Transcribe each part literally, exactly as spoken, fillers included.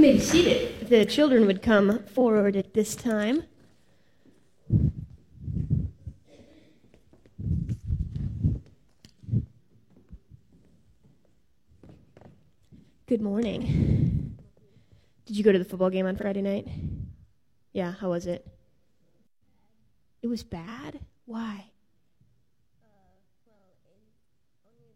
may be seated. If the children would come forward at this time. Good morning. Did you go to the football game on Friday night? Yeah, how was it? It was bad? Why? Uh, well, in only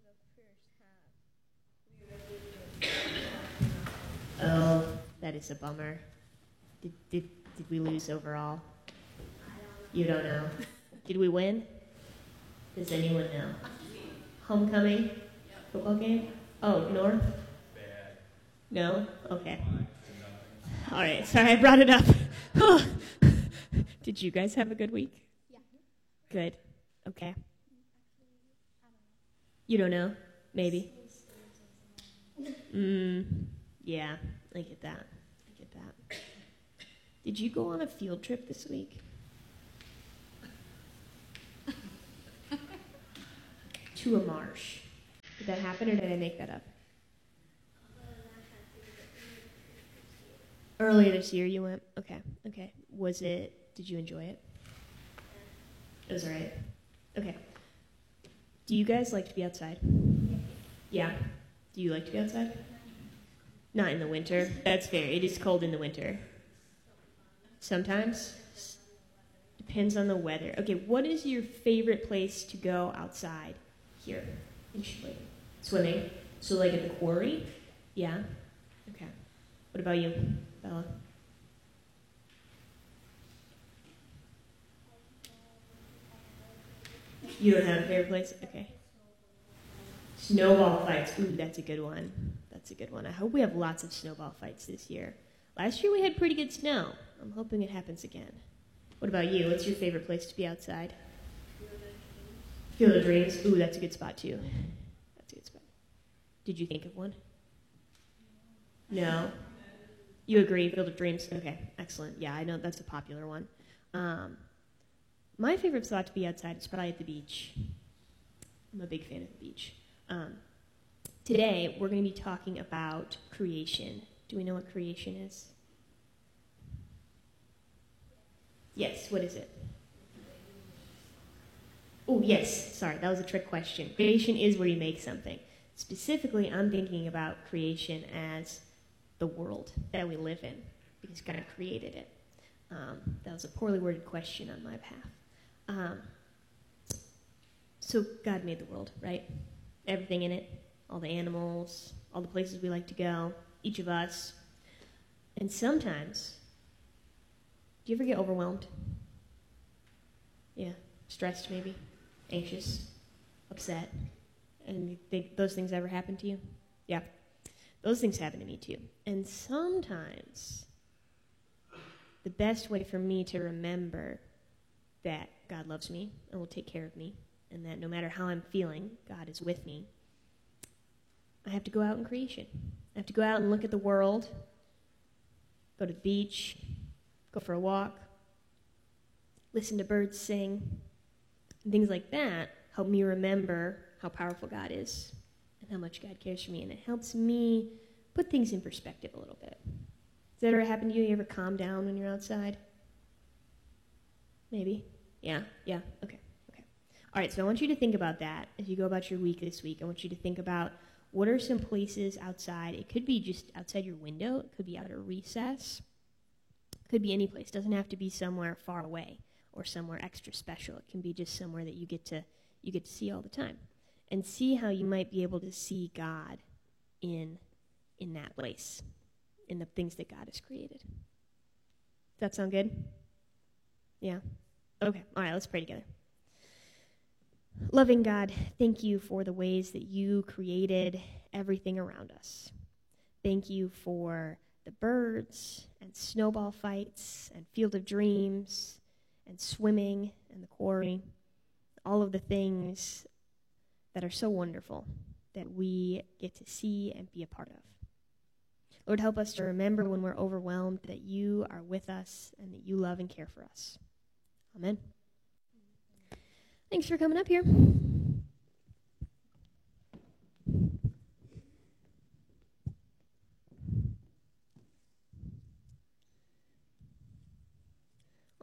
the first half. Oh, that is a bummer. Did did did we lose overall? You don't know. Did we win? Does anyone know? Homecoming? Football game? Oh, North? Bad. No? Okay. All right, sorry I brought it up. Did you guys have a good week? Yeah. Good. Okay. You don't know? Maybe? Mm, yeah, I get that. I get that. Did you go on a field trip this week? To a marsh. Did that happen, or did I make that up? Earlier this year you went? Okay, okay. Was it, did you enjoy it? It was all right. Okay. Do you guys like to be outside? Yeah? Do you like to be outside? Not in the winter. That's fair. It is cold in the winter. Sometimes? Depends on the weather. Okay, what is your favorite place to go outside here in Shiplee? Swimming? So like at the quarry? Yeah? Okay. What about you, Bella? You don't have a favorite place? Okay. Snowball fights. Ooh, that's a good one. That's a good one. I hope we have lots of snowball fights this year. Last year we had pretty good snow. I'm hoping it happens again. What about you? What's your favorite place to be outside? Field of Dreams. Ooh, that's a good spot too. That's a good spot. Did you think of one? No? You agree, Field of Dreams? Okay, excellent. Yeah, I know that's a popular one. Um, my favorite spot to be outside is probably at the beach. I'm a big fan of the beach. Um, today, we're going to be talking about creation. Do we know what creation is? Yes, what is it? Oh, yes, sorry, that was a trick question. Creation is where you make something. Specifically, I'm thinking about creation as the world that we live in, because God created it. Um, that was a poorly worded question on my behalf. Um, so God made the world, right? Everything in it, all the animals, all the places we like to go, each of us. And sometimes, do you ever get overwhelmed? Yeah, stressed maybe, anxious, upset, and you think those things ever happen to you? Yeah. Those things happen to me too. And sometimes the best way for me to remember that God loves me and will take care of me, and that no matter how I'm feeling, God is with me, I have to go out in creation. I have to go out and look at the world, go to the beach, go for a walk, listen to birds sing, and things like that help me remember how powerful God is and how much God cares for me, and it helps me put things in perspective a little bit. Does that ever happen to you? You ever calm down when you're outside? Maybe? Yeah? Yeah? Okay. Okay. All right, so I want you to think about that as you go about your week this week. I want you to think about what are some places outside. It could be just outside your window. It could be out at a recess. It could be any place. It doesn't have to be somewhere far away or somewhere extra special. It can be just somewhere that you get to you get to see all the time. And see how you might be able to see God in in that place, in the things that God has created. Does that sound good? Yeah? Okay. All right, let's pray together. Loving God, thank you for the ways that you created everything around us. Thank you for the birds and snowball fights and Field of Dreams and swimming and the quarry, all of the things that are so wonderful that we get to see and be a part of. Lord, help us to remember when we're overwhelmed that you are with us and that you love and care for us. Amen. Thanks for coming up here.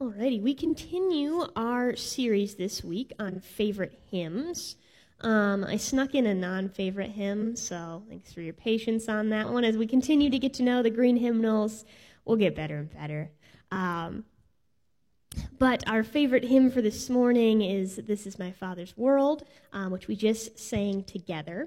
Alrighty, we continue our series this week on favorite hymns. Um, I snuck in a non-favorite hymn, so thanks for your patience on that one. As we continue to get to know the green hymnals, we'll get better and better. Um, but our favorite hymn for this morning is This Is My Father's World, um, which we just sang together.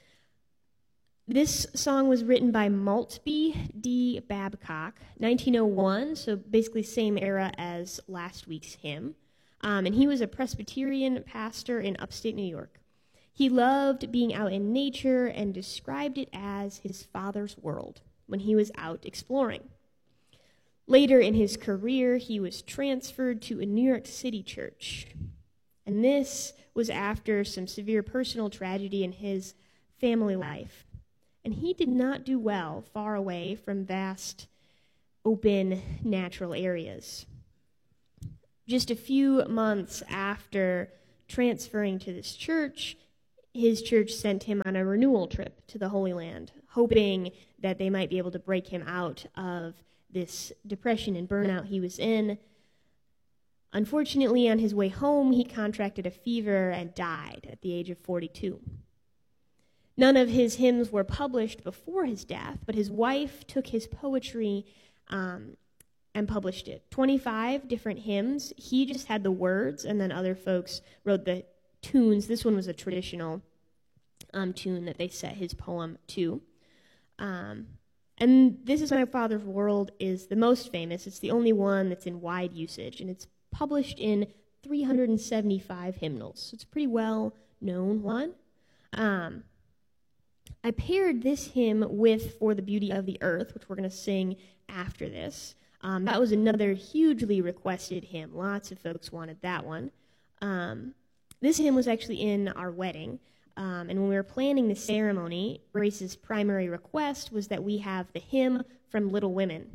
This song was written by Maltby D. Babcock, nineteen oh one, so basically same era as last week's hymn. Um, and he was a Presbyterian pastor in upstate New York. He loved being out in nature and described it as his father's world when he was out exploring. Later in his career, he was transferred to a New York City church. And this was after some severe personal tragedy in his family life. And he did not do well far away from vast, open, natural areas. Just a few months after transferring to this church, his church sent him on a renewal trip to the Holy Land, hoping that they might be able to break him out of this depression and burnout he was in. Unfortunately, on his way home, he contracted a fever and died at the age of forty-two. None of his hymns were published before his death, but his wife took his poetry um, and published it. twenty-five different hymns. He just had the words, and then other folks wrote the tunes. This one was a traditional um, tune that they set his poem to. Um, and This Is My Father's World is the most famous. It's the only one that's in wide usage, and it's published in three hundred seventy-five hymnals. So it's a pretty well-known one. Um, I paired this hymn with For the Beauty of the Earth, which we're going to sing after this. Um, that was another hugely requested hymn. Lots of folks wanted that one. Um, this hymn was actually in our wedding, um, and when we were planning the ceremony, Grace's primary request was that we have the hymn from Little Women,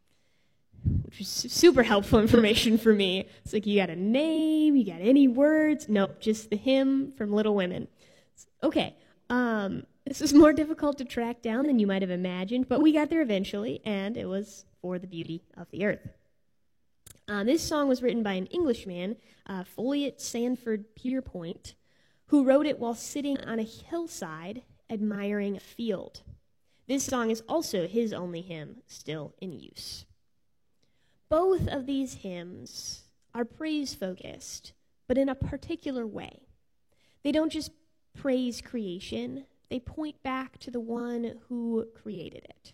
which was super helpful information for me. It's like, you got a name, you got any words? Nope, just the hymn from Little Women. Okay. Um, This was more difficult to track down than you might have imagined, but we got there eventually, and it was For the Beauty of the Earth. Uh, this song was written by an Englishman, uh, Folliot Sanford Pierpoint, who wrote it while sitting on a hillside admiring a field. This song is also his only hymn still in use. Both of these hymns are praise-focused, but in a particular way. They don't just praise creation, they point back to the one who created it.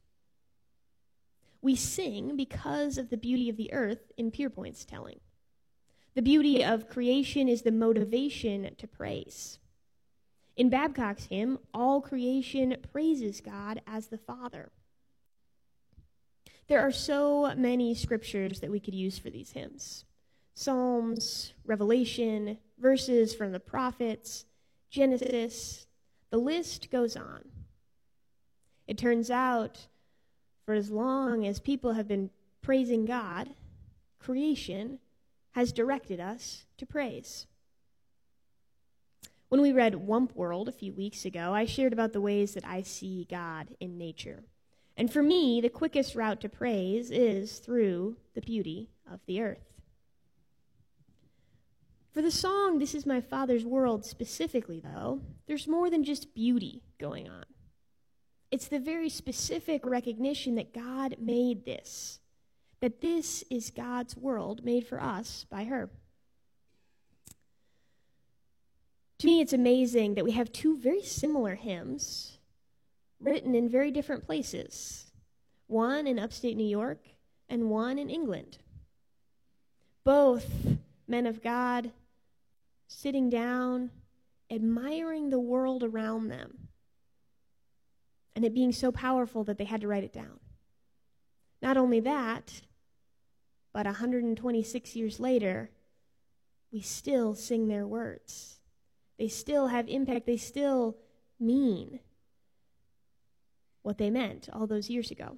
We sing because of the beauty of the earth in Pierpoint's telling. The beauty of creation is the motivation to praise. In Babcock's hymn, all creation praises God as the Father. There are so many scriptures that we could use for these hymns. Psalms, Revelation, verses from the prophets, Genesis. The list goes on. It turns out, for as long as people have been praising God, creation has directed us to praise. When we read Wump World a few weeks ago, I shared about the ways that I see God in nature. And for me, the quickest route to praise is through the beauty of the earth. For the song, This Is My Father's World specifically, though, there's more than just beauty going on. It's the very specific recognition that God made this, that this is God's world made for us by her. To me, it's amazing that we have two very similar hymns written in very different places, one in upstate New York and one in England. Both men of God sitting down, admiring the world around them, and it being so powerful that they had to write it down. Not only that, but one hundred twenty-six years later, we still sing their words. They still have impact. They still mean what they meant all those years ago.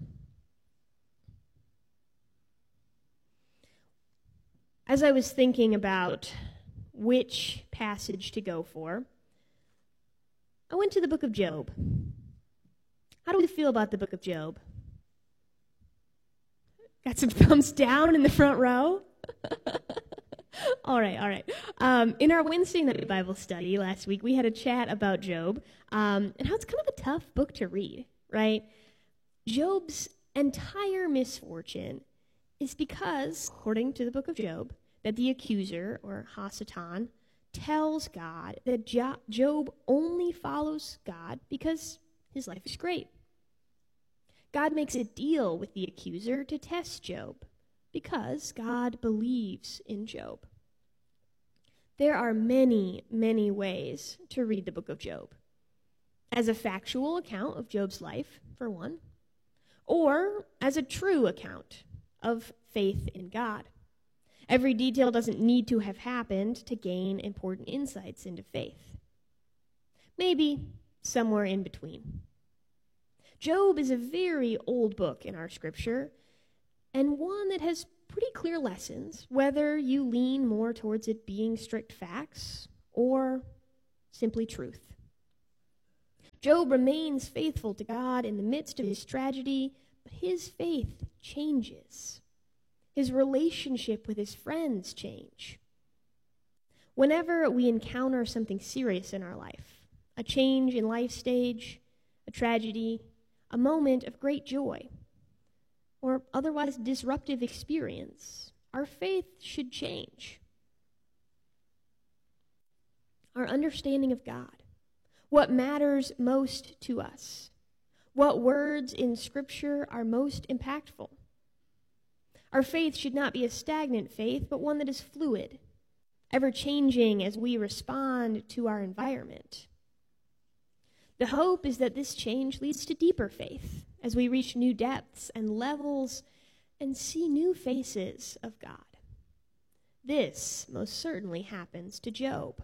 As I was thinking about which passage to go for, I went to the book of Job. How do we feel about the book of Job? Got some thumbs down in the front row? all right, all right. Um, in our Wednesday night Bible study last week, we had a chat about Job um, and how it's kind of a tough book to read, right? Job's entire misfortune is because, according to the book of Job, that the accuser, or Hasatan, tells God that jo- Job only follows God because his life is great. God makes a deal with the accuser to test Job because God believes in Job. There are many, many ways to read the book of Job. As a factual account of Job's life, for one, or as a true account of faith in God. Every detail doesn't need to have happened to gain important insights into faith. Maybe somewhere in between. Job is a very old book in our scripture, and one that has pretty clear lessons, whether you lean more towards it being strict facts or simply truth. Job remains faithful to God in the midst of his tragedy, but his faith changes. His relationship with his friends change. Whenever we encounter something serious in our life, a change in life stage, a tragedy, a moment of great joy, or otherwise disruptive experience, our faith should change. Our understanding of God, what matters most to us, what words in Scripture are most impactful. Our faith should not be a stagnant faith, but one that is fluid, ever-changing as we respond to our environment. The hope is that this change leads to deeper faith as we reach new depths and levels and see new faces of God. This most certainly happens to Job.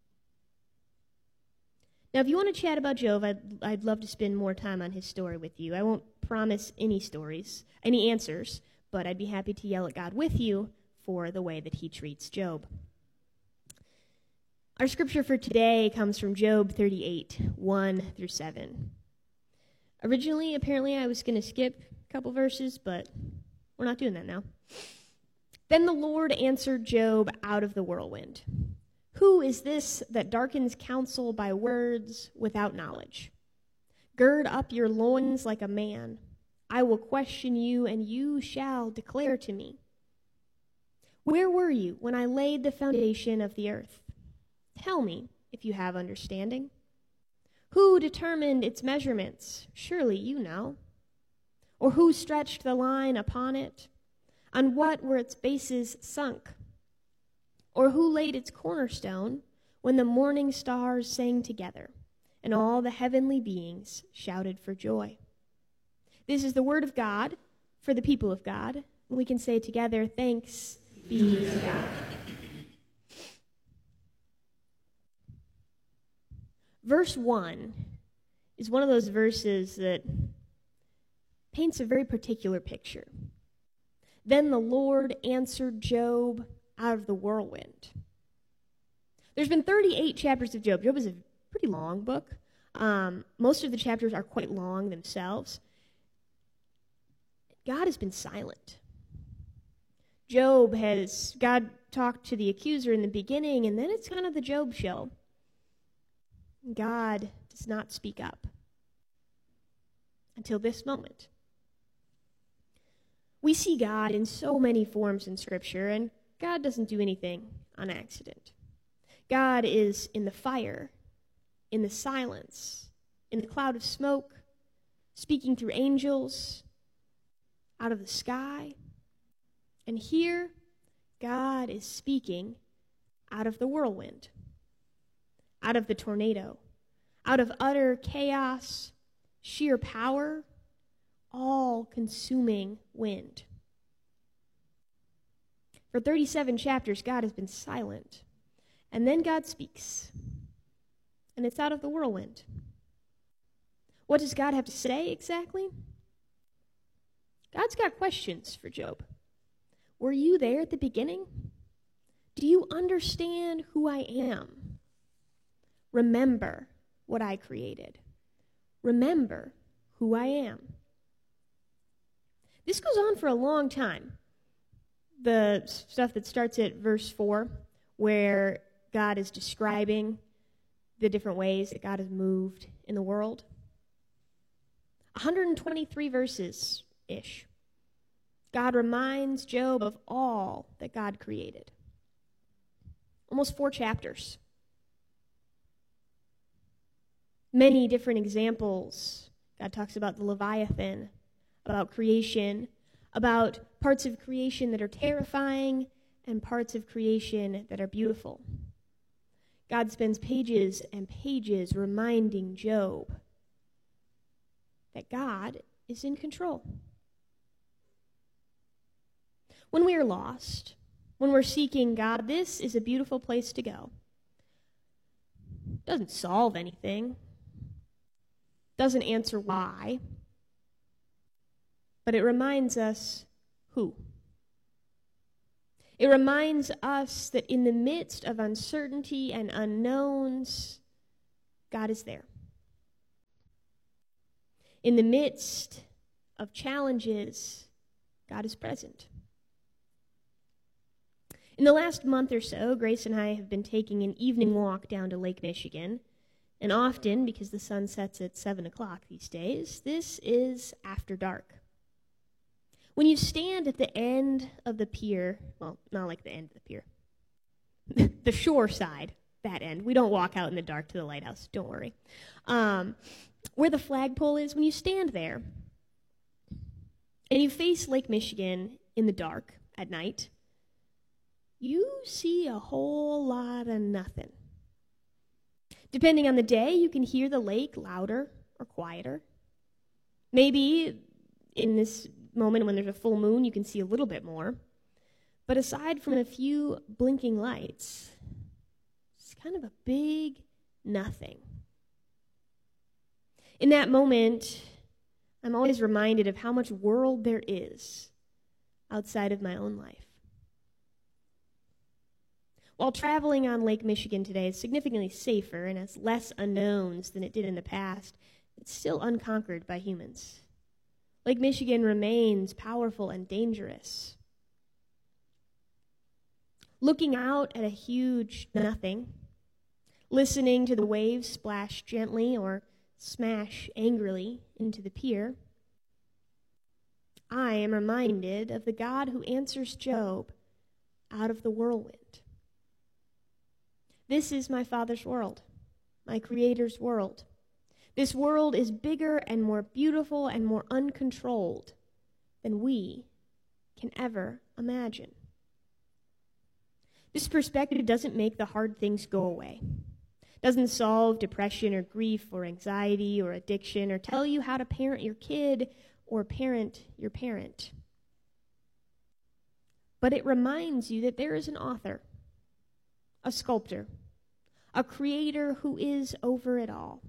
Now, if you want to chat about Job, I'd, I'd love to spend more time on his story with you. I won't promise any stories, any answers, but I'd be happy to yell at God with you for the way that he treats Job. Our scripture for today comes from Job thirty-eight, one through seven. Originally, apparently, I was going to skip a couple verses, but we're not doing that now. Then the Lord answered Job out of the whirlwind. Who is this that darkens counsel by words without knowledge? Gird up your loins like a man. I will question you, and you shall declare to me. Where were you when I laid the foundation of the earth? Tell me, if you have understanding. Who determined its measurements? Surely you know. Or who stretched the line upon it? On what were its bases sunk? Or who laid its cornerstone when the morning stars sang together, and all the heavenly beings shouted for joy? This is the word of God for the people of God. We can say together, thanks be to God. Verse one is one of those verses that paints a very particular picture. Then the Lord answered Job out of the whirlwind. There's been thirty-eight chapters of Job. Job is a pretty long book. Um, most of the chapters are quite long themselves. God has been silent. Job has, God talked to the accuser in the beginning, and then it's kind of the Job show. God does not speak up until this moment. We see God in so many forms in Scripture, and God doesn't do anything on accident. God is in the fire, in the silence, in the cloud of smoke, speaking through angels, out of the sky. And here, God is speaking out of the whirlwind, out of the tornado, out of utter chaos, sheer power, all-consuming wind. For thirty-seven chapters, God has been silent. And then God speaks. And it's out of the whirlwind. What does God have to say exactly? God's got questions for Job. Were you there at the beginning? Do you understand who I am? Remember what I created. Remember who I am. This goes on for a long time. the stuff that starts at verse four, where God is describing the different ways that God has moved in the world. one hundred twenty-three verses-ish. God reminds Job of all that God created. Almost four chapters. Many different examples. God talks about the Leviathan, about creation, about parts of creation that are terrifying and parts of creation that are beautiful. God spends pages and pages reminding Job that God is in control. When we are lost, when we're seeking God, this is a beautiful place to go. It doesn't solve anything, doesn't answer why, but it reminds us who. It reminds us that in the midst of uncertainty and unknowns, God is there. In the midst of challenges, God is present. In the last month or so, Grace and I have been taking an evening walk down to Lake Michigan, and often, because the sun sets at seven o'clock these days, this is after dark. When you stand at the end of the pier, well, not like the end of the pier, the shore side, that end. We don't walk out in the dark to the lighthouse, don't worry. Um, where the flagpole is, when you stand there and you face Lake Michigan in the dark at night, you see a whole lot of nothing. Depending on the day, you can hear the lake louder or quieter. Maybe in this moment when there's a full moon, you can see a little bit more. But aside from a few blinking lights, it's kind of a big nothing. In that moment, I'm always reminded of how much world there is outside of my own life. While traveling on Lake Michigan today is significantly safer and has less unknowns than it did in the past, it's still unconquered by humans. Lake Michigan remains powerful and dangerous. Looking out at a huge nothing, listening to the waves splash gently or smash angrily into the pier, I am reminded of the God who answers Job out of the whirlwind. This is my Father's world, my Creator's world. This world is bigger and more beautiful and more uncontrolled than we can ever imagine. This perspective doesn't make the hard things go away. Doesn't solve depression or grief or anxiety or addiction or tell you how to parent your kid or parent your parent. But it reminds you that there is an author, a sculptor, a creator who is over it all.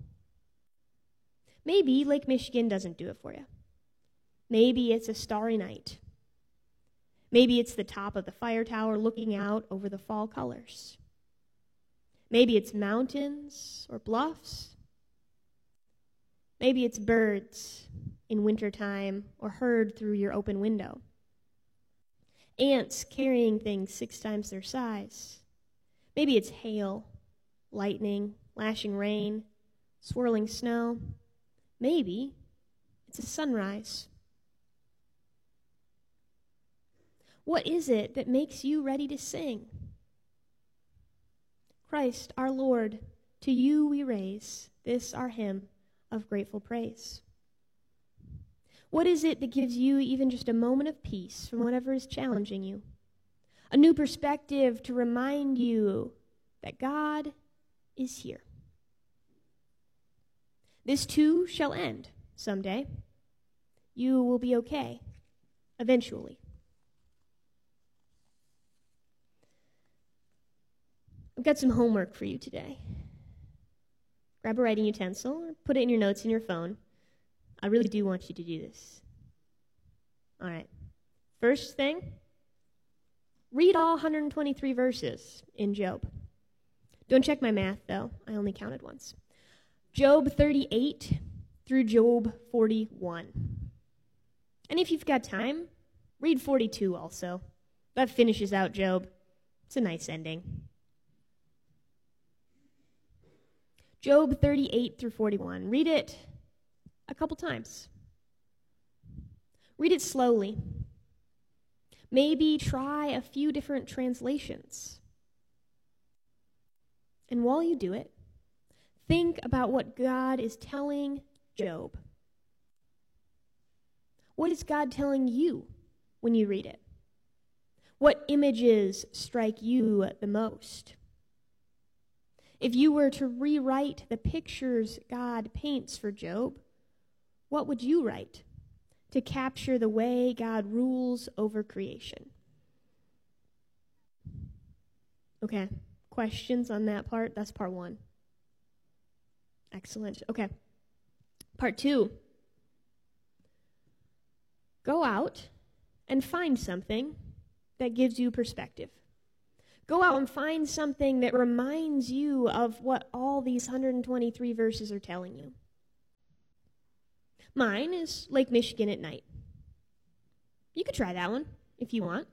Maybe Lake Michigan doesn't do it for you. Maybe it's a starry night. Maybe it's the top of the fire tower looking out over the fall colors. Maybe it's mountains or bluffs. Maybe it's birds in wintertime or heard through your open window. Ants carrying things six times their size. Maybe it's hail, lightning, lashing rain, swirling snow. Maybe it's a sunrise. What is it that makes you ready to sing? Christ, our Lord, to you we raise this our hymn of grateful praise. What is it that gives you even just a moment of peace from whatever is challenging you? A new perspective to remind you that God is here. This too shall end someday. You will be okay, eventually. I've got some homework for you today. Grab a writing utensil or put it in your notes in your phone. I really do want you to do this. All right. First thing, read all one hundred twenty-three verses in Job. Don't check my math, though. I only counted once. Job thirty-eight through Job forty-one. And if you've got time, read forty-two also. That finishes out Job. It's a nice ending. Job thirty-eight through forty-one. Read it a couple times. Read it slowly. Maybe try a few different translations. And while you do it, think about what God is telling Job. What is God telling you when you read it? What images strike you the most? If you were to rewrite the pictures God paints for Job, what would you write to capture the way God rules over creation? Okay, questions on that part? That's part one. Excellent. Okay. Part two. Go out and find something that gives you perspective. Go out and find something that reminds you of what all these one hundred twenty-three verses are telling you. Mine is Lake Michigan at night. You could try that one if you want.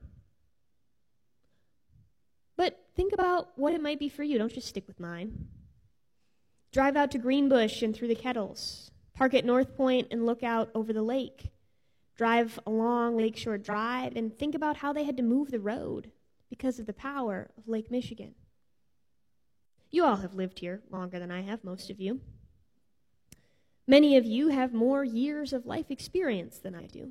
But think about what it might be for you. Don't just stick with mine. Drive out to Greenbush and through the Kettles. Park at North Point and look out over the lake. Drive along Lakeshore Drive and think about how they had to move the road because of the power of Lake Michigan. You all have lived here longer than I have, most of you. Many of you have more years of life experience than I do.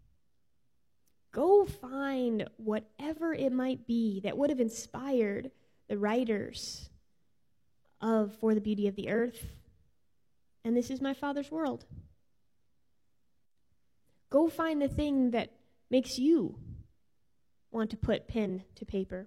Go find whatever it might be that would have inspired the writers of For the Beauty of the Earth and This Is My Father's World. Go find the thing that makes you want to put pen to paper.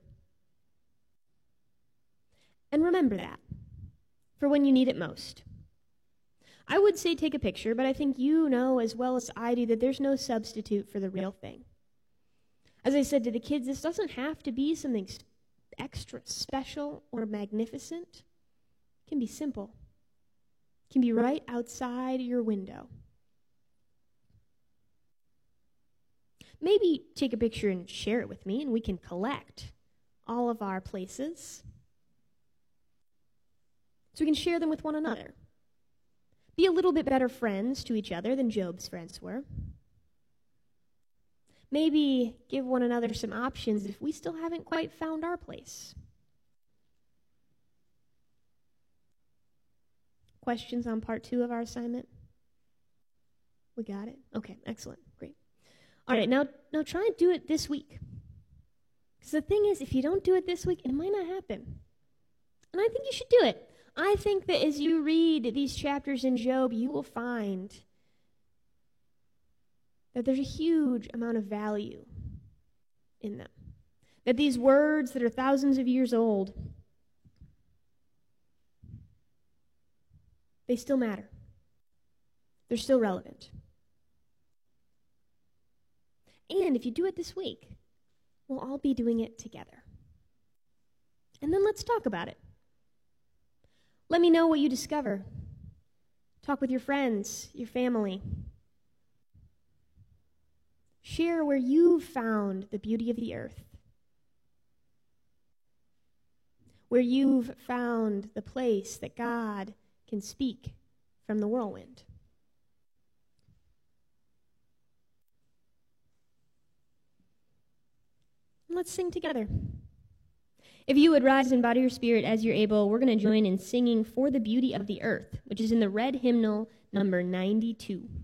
And remember that for when you need it most. I would say take a picture, but I think you know as well as I do that there's no substitute for the real thing. As I said to the kids, this doesn't have to be something extra special or magnificent. It can be simple. It can be right outside your window. Maybe take a picture and share it with me, and we can collect all of our places so we can share them with one another. Be a little bit better friends to each other than Job's friends were. Maybe give one another some options if we still haven't quite found our place. Questions on part two of our assignment? We got it? Okay, excellent, great. All right, now, now try and do it this week. Because the thing is, if you don't do it this week, it might not happen. And I think you should do it. I think that as you read these chapters in Job, you will find that there's a huge amount of value in them. That these words that are thousands of years old, they still matter. They're still relevant. And if you do it this week, we'll all be doing it together. And then let's talk about it. Let me know what you discover. Talk with your friends, your family. Share where you've found the beauty of the earth. Where you've found the place that God can speak from the whirlwind. Let's sing together. If you would rise in body or spirit as you're able, we're going to join in singing For the Beauty of the Earth, which is in the red hymnal number ninety-two.